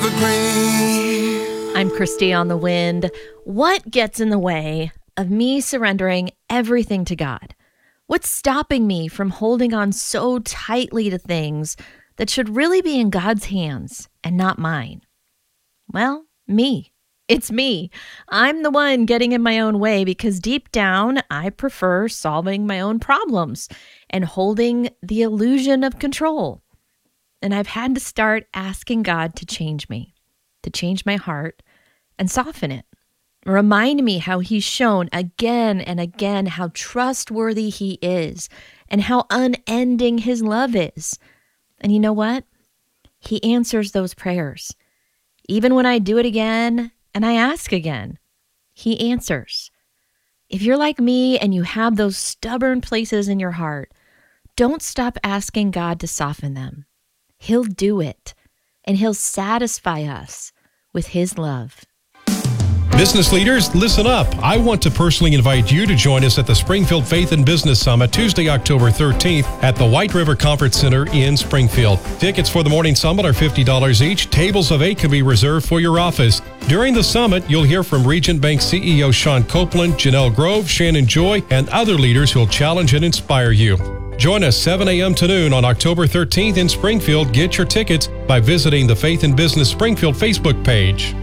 I'm Christy on the Wind. What gets in the way of me surrendering everything to God? What's stopping me from holding on so tightly to things that should really be in God's hands and not mine? Well, me. It's me. I'm the one getting in my own way because deep down, I prefer solving my own problems and holding the illusion of control. And I've had to start asking God to change me, to change my heart and soften it. Remind me how He's shown again and again how trustworthy He is and how unending His love is. And you know what? He answers those prayers. Even when I do it again and I ask again, He answers. If you're like me and you have those stubborn places in your heart, don't stop asking God to soften them. He'll do it, and He'll satisfy us with His love. Business leaders, listen up. I want to personally invite you to join us at the Springfield Faith and Business Summit Tuesday, October 13th at the White River Conference Center in Springfield. Tickets for the morning summit are $50 each. Tables of 8 can be reserved for your office. During the summit, you'll hear from Region Bank CEO Sean Copeland, Janelle Grove, Shannon Joy, and other leaders who'll challenge and inspire you. Join us 7 a.m. to noon on October 13th in Springfield. Get your tickets by visiting the Faith and Business Springfield Facebook page.